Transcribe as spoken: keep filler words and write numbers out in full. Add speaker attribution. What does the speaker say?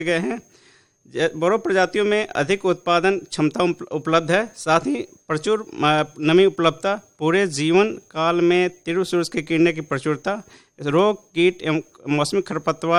Speaker 1: गए हैं। बोरो प्रजातियों में अधिक उत्पादन क्षमता उपलब्ध है, साथ ही प्रचुर नमी उपलब्धता, पूरे जीवन काल में तीव्र सूरज की किरणें की प्रचुरता, रोग कीट एवं मौसमी खरपतवार